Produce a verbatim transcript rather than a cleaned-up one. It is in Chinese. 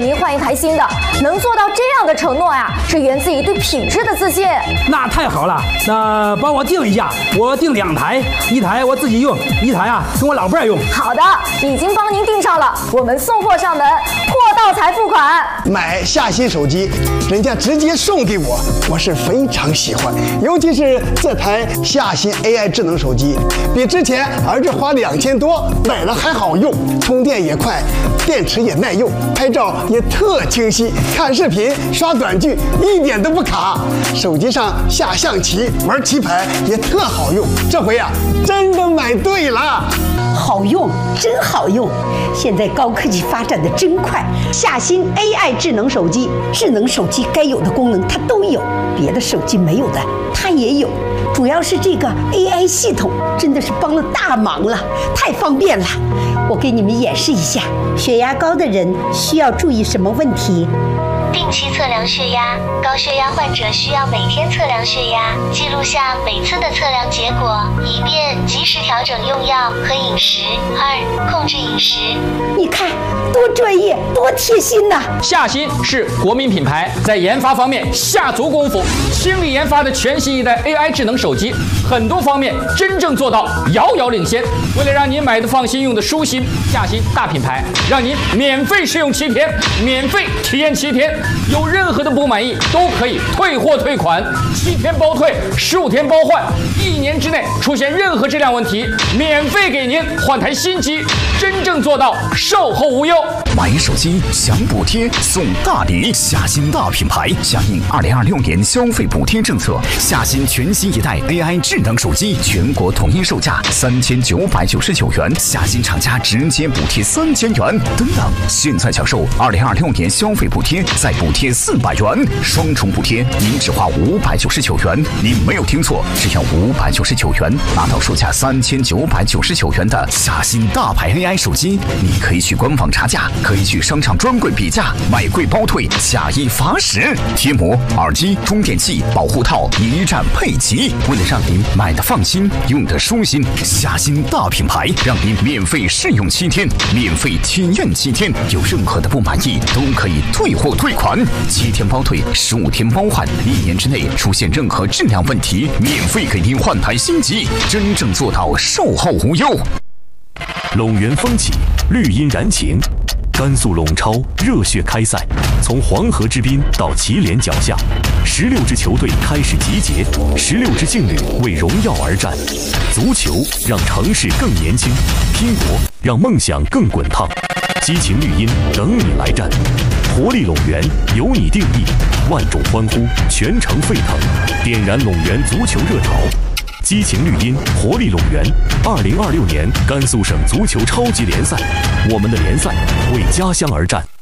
您换一台新的。能做到这样的承诺呀，是源自于对品质的自信。 那太好了，那帮我订一下，我订两台，一台我自己用，一台啊跟我老伴儿用。 好的，已经帮您订上了，我们送货上门，货到才付款。 买夏新手机，人家直接送给我，我是非常喜欢。尤其是这台夏新 A I 智能手机，比之前儿子花两千多买了还好用，充电也快，电池也耐用，拍照也特清晰，看视频刷短剧一点都不卡。手机上下象棋玩棋牌也特好用，这回啊真的买对了。 好用，真好用！现在高科技发展的真快，夏新 A I 智能手机，智能手机该有的功能它都有，别的手机没有的它也有。主要是这个 A I 系统真的是帮了大忙了，太方便了。我给你们演示一下，血压高的人需要注意什么问题？ 定期测量血压，高血压患者需要每天测量血压，记录下每次的测量结果，以便及时调整用药和饮食。二、控制饮食。 你看，多专业，多贴心呐！ 夏新是国民品牌，在研发方面下足功夫，倾力研发的全新一代 A I 智能手机，很多方面真正做到遥遥领先。为了让您买的放心，用的舒心，夏新大品牌让您免费试用七天，免费体验七天。有任何的不满意都可以退货退款，七天包退，十五天包换，一年之内出现任何质量问题，免费给您换台新机，真正做到售后无忧。 买手机享补贴送大礼，夏新大品牌响应二零二六年消费补贴政策，夏新全新一代 A I 智能手机全国统一售价三千九百九十九元，夏新厂家直接补贴三千元，等等，现在享受二零二六年消费补贴，再补贴四百元，双重补贴，您只花五百九十九元。您没有听错，只要五百九十九元，拿到售价三千九百九十九元的夏新大牌 A I 手机。你可以去官网查价，可以去商场专柜比价，买贵包退，假一罚十。贴膜、耳机、充电器、保护套一站配齐。为了让您买的放心，用的舒心，夏新大品牌让您免费试用七天，免费体验七天，有任何的不满意都可以退货退款。七天包退，十五天包换，一年之内出现任何质量问题，免费给您换台新机，真正做到售后无忧。 陇源风起，绿荫燃情，甘肃陇超热血开赛，从黄河之滨到祁连脚下，十六支球队开始集结，十六支劲旅为荣耀而战。足球让城市更年轻，拼搏让梦想更滚烫。激情绿茵等你来战，活力陇源由你定义，万众欢呼，全城沸腾，点燃陇源足球热潮。激情绿茵，活力陇源。二零二六年甘肃省足球超级联赛，我们的联赛为家乡而战。